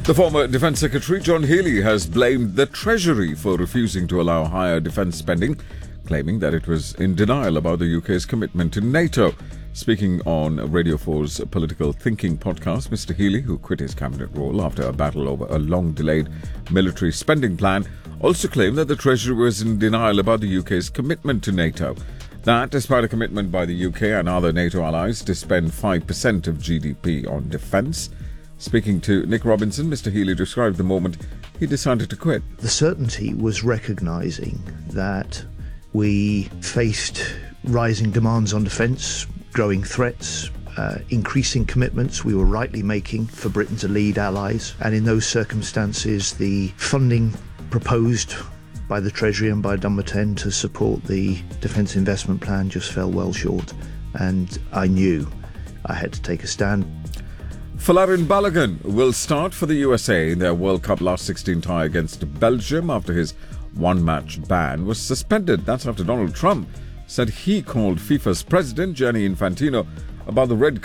The former Defence Secretary John Healey has blamed the Treasury for refusing to allow higher defence spending, claiming that it was in denial about the UK's commitment to NATO. Speaking on Radio 4's Political Thinking podcast, Mr. Healey, who quit his cabinet role after a battle over a long-delayed military spending plan, also claimed that the Treasury was in denial about the UK's commitment to NATO. That, despite a commitment by the UK and other NATO allies to spend 5% of GDP on defence. Speaking to Nick Robinson, Mr. Healey described the moment he decided to quit. The certainty was recognising that we faced rising demands on defence, growing threats, increasing commitments we were rightly making for Britain to lead allies. And in those circumstances, the funding proposed by the Treasury and by Dunbarton to support the Defence Investment Plan just fell well short. And I knew I had to take a stand. Folarin Balogun will start for the USA in their World Cup last 16 tie against Belgium after his one-match ban was suspended. That's after Donald Trump said he called FIFA's president, Gianni Infantino, about the red